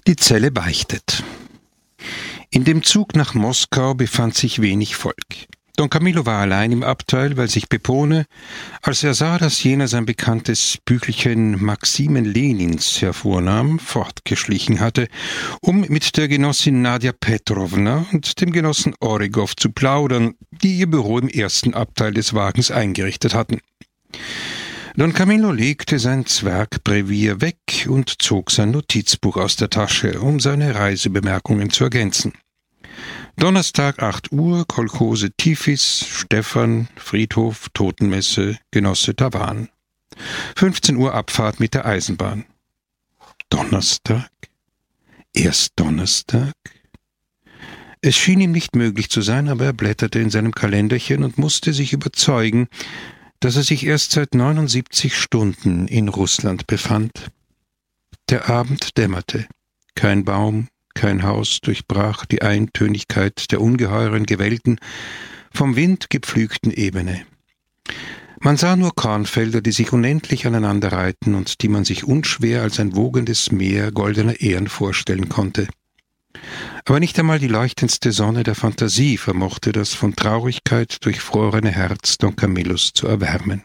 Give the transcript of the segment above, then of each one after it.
Die Zelle beichtet. In dem Zug nach Moskau befand sich wenig Volk. Don Camillo war allein im Abteil, weil sich Pepone, als er sah, dass jener sein bekanntes Büchelchen Maximen Lenins hervornahm, fortgeschlichen hatte, um mit der Genossin Nadja Petrovna und dem Genossen Origow zu plaudern, die ihr Büro im ersten Abteil des Wagens eingerichtet hatten. Don Camillo legte sein Zwergbrevier weg und zog sein Notizbuch aus der Tasche, um seine Reisebemerkungen zu ergänzen. Donnerstag 8 Uhr, Kolchose Tifis, Stephan, Friedhof, Totenmesse, Genosse Tavan. 15 Uhr Abfahrt mit der Eisenbahn. Donnerstag? Erst Donnerstag? Es schien ihm nicht möglich zu sein, aber er blätterte in seinem Kalenderchen und musste sich überzeugen, dass er sich erst seit 79 Stunden in Russland befand. Der Abend dämmerte. Kein Baum, kein Haus durchbrach die Eintönigkeit der ungeheuren, gewellten, vom Wind gepflügten Ebene. Man sah nur Kornfelder, die sich unendlich aneinanderreihten und die man sich unschwer als ein wogendes Meer goldener Ähren vorstellen konnte. Aber nicht einmal die leuchtendste Sonne der Fantasie vermochte das von Traurigkeit durchfrorene Herz Don Camillos zu erwärmen.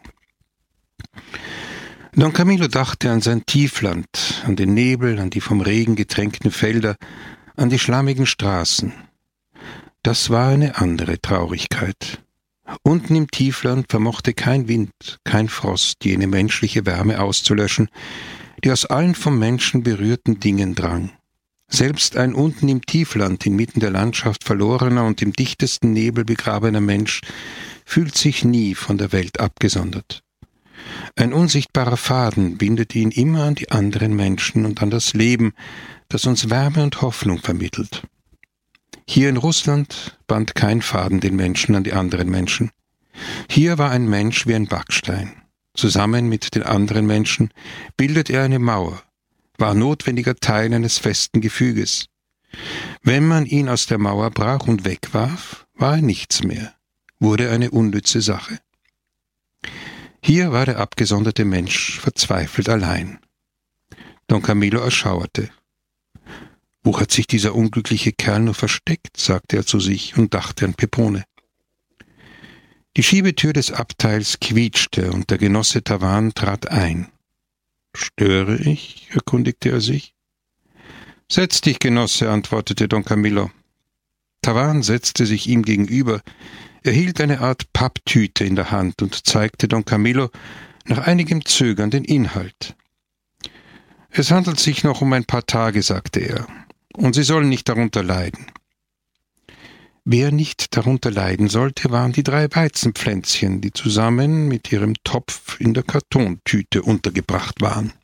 Don Camillo dachte an sein Tiefland, an den Nebel, an die vom Regen getränkten Felder, an die schlammigen Straßen. Das war eine andere Traurigkeit. Unten im Tiefland vermochte kein Wind, kein Frost jene menschliche Wärme auszulöschen, die aus allen vom Menschen berührten Dingen drang. Selbst ein unten im Tiefland, inmitten der Landschaft verlorener und im dichtesten Nebel begrabener Mensch, fühlt sich nie von der Welt abgesondert. Ein unsichtbarer Faden bindet ihn immer an die anderen Menschen und an das Leben, das uns Wärme und Hoffnung vermittelt. Hier in Russland band kein Faden den Menschen an die anderen Menschen. Hier war ein Mensch wie ein Backstein. Zusammen mit den anderen Menschen bildet er eine Mauer, war notwendiger Teil eines festen Gefüges. Wenn man ihn aus der Mauer brach und wegwarf, war er nichts mehr, wurde eine unnütze Sache. Hier war der abgesonderte Mensch verzweifelt allein. Don Camillo erschauerte. »Wo hat sich dieser unglückliche Kerl nur versteckt?« sagte er zu sich und dachte an Pepone. Die Schiebetür des Abteils quietschte und der Genosse Tavan trat ein. »Störe ich?« erkundigte er sich. »Setz dich, Genosse«, antwortete Don Camillo. Tavan setzte sich ihm gegenüber. Er hielt eine Art Papptüte in der Hand und zeigte Don Camillo nach einigem Zögern den Inhalt. »Es handelt sich noch um ein paar Tage«, sagte er, »und Sie sollen nicht darunter leiden.« Wer nicht darunter leiden sollte, waren die 3 Weizenpflänzchen, die zusammen mit ihrem Topf in der Kartontüte untergebracht waren.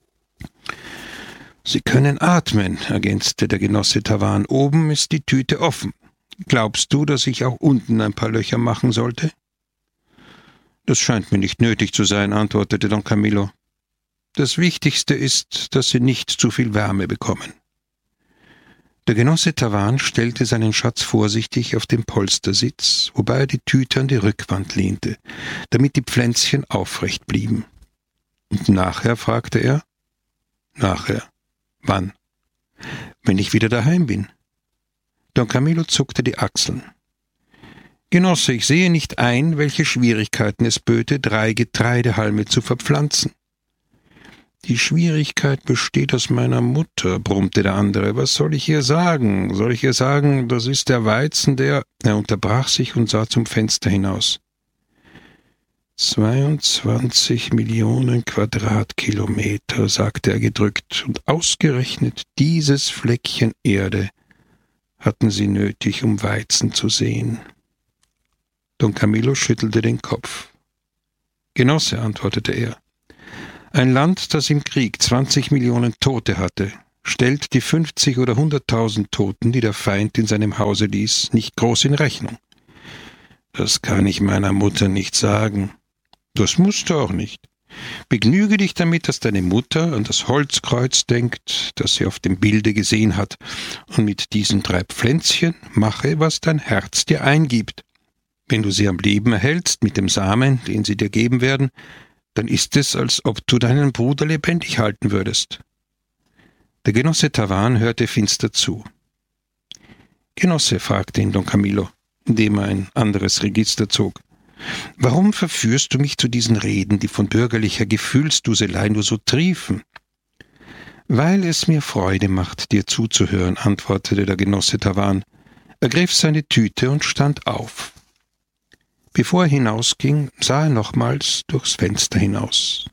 »Sie können atmen«, ergänzte der Genosse Tavan. »Oben ist die Tüte offen. Glaubst du, dass ich auch unten ein paar Löcher machen sollte?« »Das scheint mir nicht nötig zu sein«, antwortete Don Camillo. »Das Wichtigste ist, dass Sie nicht zu viel Wärme bekommen.« Der Genosse Tavan stellte seinen Schatz vorsichtig auf den Polstersitz, wobei er die Tüte an die Rückwand lehnte, damit die Pflänzchen aufrecht blieben. »Und nachher?« fragte er. »Nachher? Wann?« »Wenn ich wieder daheim bin.« Don Camillo zuckte die Achseln. »Genosse, ich sehe nicht ein, welche Schwierigkeiten es böte, 3 Getreidehalme zu verpflanzen.« »Die Schwierigkeit besteht aus meiner Mutter«, brummte der andere. »Was soll ich ihr sagen? Soll ich ihr sagen, das ist der Weizen, der...« Er unterbrach sich und sah zum Fenster hinaus. 22 Millionen Quadratkilometer, sagte er gedrückt, und ausgerechnet dieses Fleckchen Erde hatten sie nötig, um Weizen zu sehen. Don Camillo schüttelte den Kopf. »Genosse«, antwortete er, »ein Land, das im Krieg 20 Millionen Tote hatte, stellt die 50 oder 100.000 Toten, die der Feind in seinem Hause ließ, nicht groß in Rechnung.« »Das kann ich meiner Mutter nicht sagen.« »Das musst du auch nicht. Begnüge dich damit, dass deine Mutter an das Holzkreuz denkt, das sie auf dem Bilde gesehen hat, und mit diesen 3 Pflänzchen mache, was dein Herz dir eingibt. Wenn du sie am Leben erhältst mit dem Samen, den sie dir geben werden, dann ist es, als ob du deinen Bruder lebendig halten würdest.« Der Genosse Tavan hörte finster zu. »Genosse«, fragte ihn Don Camillo, indem er ein anderes Register zog, »warum verführst du mich zu diesen Reden, die von bürgerlicher Gefühlsduselei nur so triefen?« »Weil es mir Freude macht, dir zuzuhören«, antwortete der Genosse Tavan, ergriff seine Tüte und stand auf. Bevor er hinausging, sah er nochmals durchs Fenster hinaus.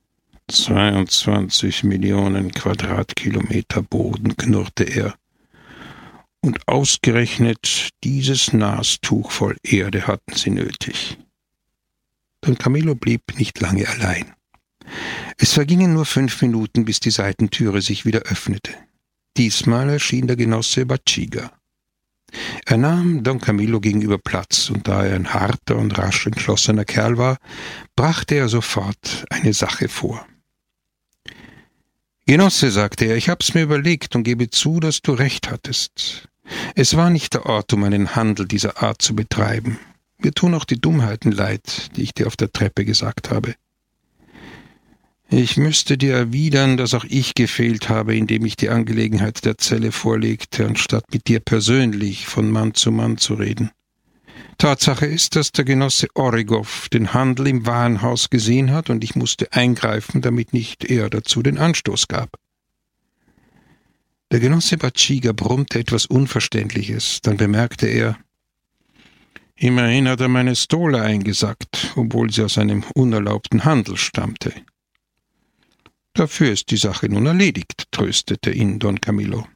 22 Millionen Quadratkilometer Boden, knurrte er. Und ausgerechnet dieses Nastuch voll Erde hatten sie nötig. Don Camillo blieb nicht lange allein. Es vergingen nur 5 Minuten, bis die Seitentüre sich wieder öffnete. Diesmal erschien der Genosse Baciga. Er nahm Don Camillo gegenüber Platz, und da er ein harter und rasch entschlossener Kerl war, brachte er sofort eine Sache vor. »Genosse«, sagte er, »ich hab's mir überlegt und gebe zu, dass du recht hattest. Es war nicht der Ort, um einen Handel dieser Art zu betreiben. Mir tun auch die Dummheiten leid, die ich dir auf der Treppe gesagt habe. Ich müsste dir erwidern, dass auch ich gefehlt habe, indem ich die Angelegenheit der Zelle vorlegte, anstatt mit dir persönlich von Mann zu reden. Tatsache ist, dass der Genosse Origow den Handel im Warenhaus gesehen hat, und ich musste eingreifen, damit nicht er dazu den Anstoß gab.« Der Genosse Baciga brummte etwas Unverständliches, dann bemerkte er, »Immerhin hat er meine Stola eingesackt, obwohl sie aus einem unerlaubten Handel stammte.« »Dafür ist die Sache nun erledigt«, tröstete ihn Don Camillo.